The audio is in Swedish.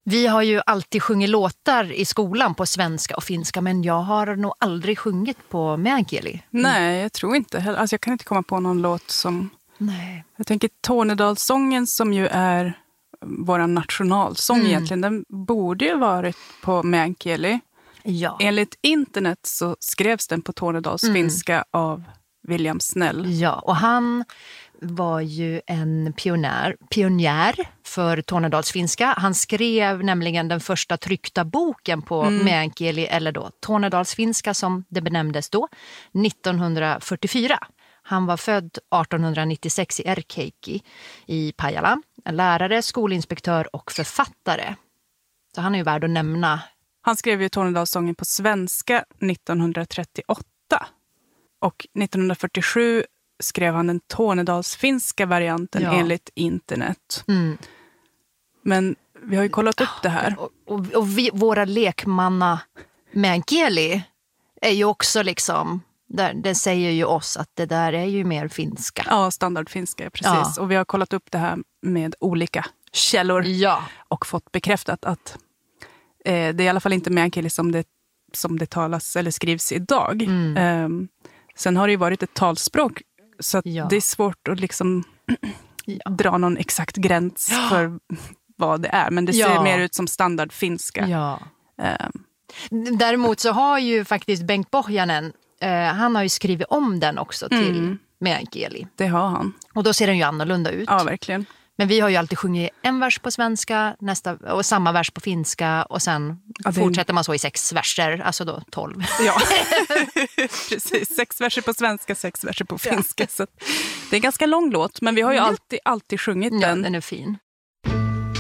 Vi har ju alltid sjungit låtar i skolan på svenska och finska, men jag har nog aldrig sjungit på meänkieli. Nej, jag tror inte heller. Alltså jag kan inte komma på någon låt som... Nej. Jag tänker Tornedalssången som ju är vår nationalsång egentligen. Den borde ju varit på meänkieli. Ja. Enligt internet så skrevs den på tornedalsfinska av William Snell. Ja, och han var ju en pionjär för tornedalsfinska. Han skrev nämligen den första tryckta boken på meänkieli, eller då tornedalsfinska som det benämndes då, 1944. Han var född 1896 i Erkeikki i Pajala. En lärare, skolinspektör och författare. Så han är ju värd att nämna. Han skrev ju Tornedalssången på svenska 1938. Och 1947 skrev han den tornedalsfinska varianten enligt internet. Men vi har ju kollat upp det här. Och våra lekmanna meänkieli är ju också liksom... Det säger ju oss att det där är ju mer finska. Ja, standardfinska, precis. Ja. Och vi har kollat upp det här med olika källor och fått bekräftat att det är i alla fall inte meänkieli som det talas eller skrivs idag. Sen har det ju varit ett talspråk så att det är svårt att liksom dra någon exakt gräns för vad det är. Men det ser mer ut som standardfinska. Ja. Däremot så har ju faktiskt Bengt Pohjanen han har ju skrivit om den också till meänkieli. Det har han. Och då ser den ju annorlunda ut. Ja, verkligen. Men vi har ju alltid sjungit en vers på svenska och samma vers på finska. Och sen fortsätter man så i 6 verser, alltså då 12. Ja, precis. 6 verser på svenska, 6 verser på finska. Så det är en ganska lång låt, men vi har ju alltid sjungit den. Ja, den är fin.